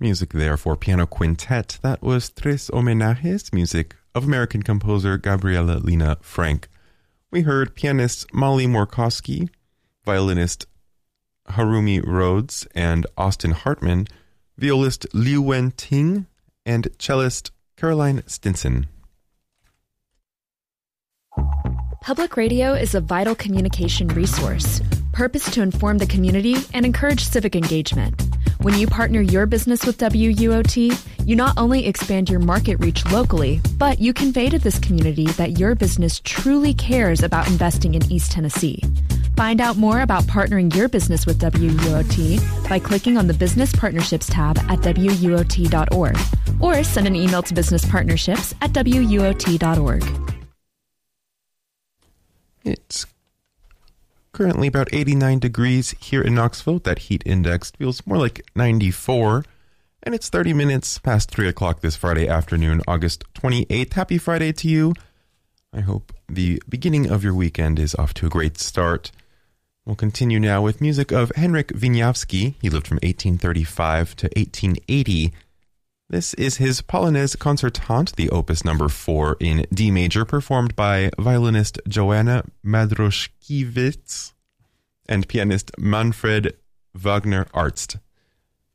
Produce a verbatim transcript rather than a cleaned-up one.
Music there for piano quintet. That was Tres Homenajes, music of American composer Gabriela Lina Frank. We heard pianist Molly Morkowski, violinist Harumi Rhodes and Austin Hartman, violist Liu Wen Ting, and cellist Caroline Stinson. Public radio is a vital communication resource, purposed to inform the community and encourage civic engagement. When you partner your business with W U O T, you not only expand your market reach locally, but you convey to this community that your business truly cares about investing in East Tennessee. Find out more about partnering your business with W U O T by clicking on the Business Partnerships tab at W U O T dot org or send an email to business partnerships at W U O T dot org. It's currently about eighty-nine degrees here in Knoxville. That heat index feels more like ninety-four. And it's thirty minutes past three o'clock this Friday afternoon, August twenty-eighth. Happy Friday to you. I hope the beginning of your weekend is off to a great start. We'll continue now with music of Henryk Wieniawski. He lived from eighteen thirty-five to eighteen eighty. This is his Polonaise Concertante, the opus number four in D major, performed by violinist Joanna Madroszkiewicz and pianist Manfred Wagner-Arzt.